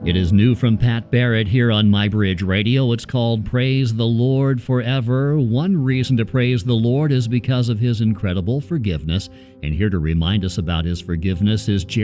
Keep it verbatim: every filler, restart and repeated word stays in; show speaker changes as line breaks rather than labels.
It is new from Pat Barrett here on My Bridge Radio. It's called Praise the Lord Forever. One reason to praise the Lord is because of His incredible forgiveness. And here to remind us about His forgiveness is Jerry.